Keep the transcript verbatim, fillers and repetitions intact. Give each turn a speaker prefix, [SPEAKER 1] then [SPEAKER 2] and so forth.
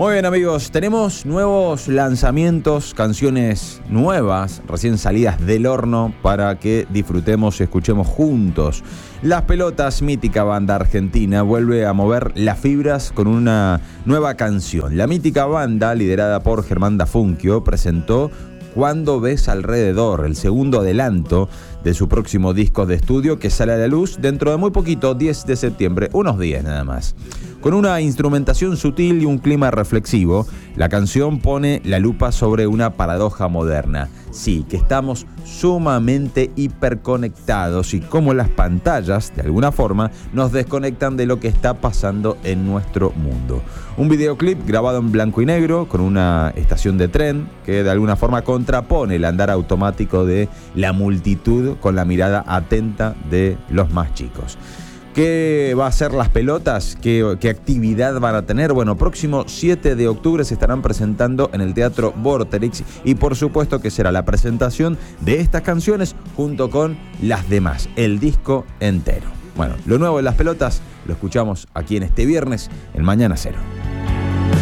[SPEAKER 1] Muy bien, amigos, tenemos nuevos lanzamientos, canciones nuevas, recién salidas del horno para que disfrutemos y escuchemos juntos. Las Pelotas, mítica banda argentina, vuelve a mover las fibras con una nueva canción. La mítica banda, liderada por Germán Dafunquio, presentó Cuando ves alrededor, el segundo adelanto de su próximo disco de estudio que sale a la luz dentro de muy poquito, diez de septiembre, unos días nada más. Con una instrumentación sutil y un clima reflexivo, la canción pone la lupa sobre una paradoja moderna. Sí, que estamos sumamente hiperconectados y cómo las pantallas, de alguna forma, nos desconectan de lo que está pasando en nuestro mundo. Un videoclip grabado en blanco y negro con una estación de tren que de alguna forma contrapone el andar automático de la multitud con la mirada atenta de los más chicos. ¿Qué va a ser Las Pelotas? ¿Qué, qué actividad van a tener? Bueno, próximo siete de octubre se estarán presentando en el Teatro Vorterix y por supuesto que será la presentación de estas canciones junto con las demás, el disco entero. Bueno, lo nuevo de Las Pelotas lo escuchamos aquí en este viernes, en Mañana Cero.